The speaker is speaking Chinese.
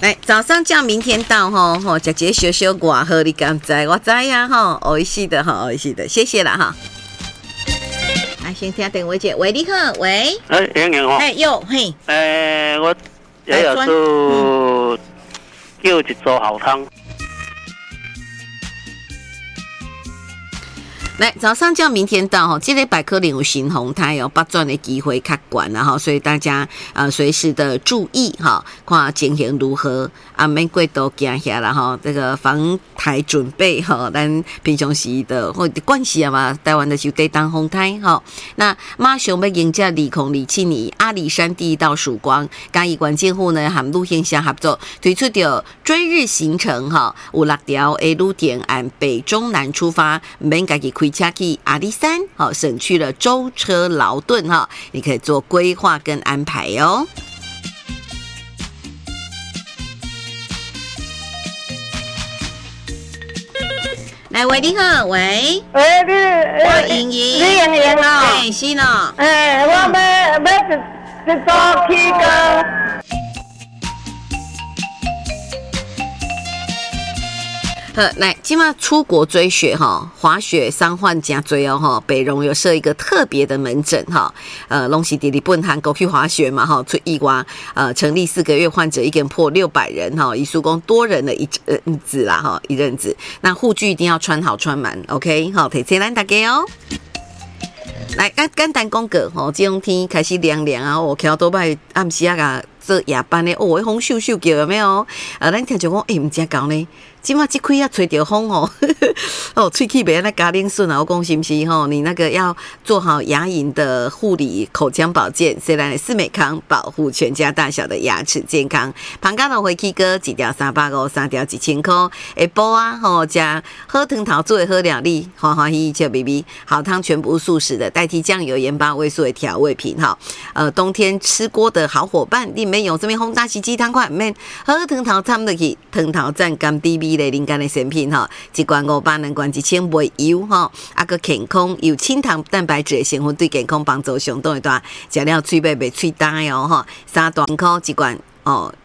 来，早上叫明天到吼吼，食一个小小外好，你敢知？我知呀吼，美味しい的哈，美味しい的，谢谢啦哈。来，先听电话姐，喂，你好，喂， 杨杨哦， 嘿， 我也有做叫一桌好汤。 来，早上叫明天到哈，这个百科领有新红胎哦，八转的机会较悬啦哈，所以大家随时的注意哈，看情形如何啊，免过度惊吓啦哈，这个防台准备哈，咱平常时的或关系啊嘛，台湾的就得当红胎哈。那马上要迎接2027年阿里山第一道曙光，嘉义关建户呢和路线下合作推出的追日行程哈，有6条的路点按北中南出发，免家己开车去阿里山，好省去了舟车劳顿哈，你可以做规划跟安排哦。来，喂，你好，喂，我莹莹， 你莹莹哦， 哎，是喏， 我要做去个。 来，今嘛出国追雪哈，滑雪伤患加追哦哈，北荣有设一个特别的门诊哈，拢是伫日本韩国去滑雪嘛哈，出意外成立4个月，患者一个人破600人哈，一叔公多人的一阵子啦哈，一阵子，那护具一定要穿好穿满 ，OK 好，提醒咱大家哦。来，简单讲个吼，这种天开始凉凉啊，我看到多摆暗时啊做夜班的，哦，风咻咻叫有没有？咱听就讲，唔真高呢。今嘛这开要吹着风哦，哦，吹气别那加冷顺啊！我讲是不是吼？你那个要做好牙龈的护理、口腔保健，虽然是美康保护全家大小的牙齿健康。旁家的回去哥1条350，3条1000块。下晡啊，吼加喝藤桃做的喝两粒，欢欢喜喜笑 BB。好汤全部素食的，代替酱油、盐巴、味素的调味品哈。冬天吃锅的好伙伴，你免用这边轰炸洗鸡汤块，免喝藤桃掺得起藤桃蘸甘 BB。灵感的产品哈，一罐500人罐1000袂油哈，啊个健康有清糖蛋白质的成分，对健康帮助相当的大，食了嘴巴袂喙干哦哈，3大块一罐哦。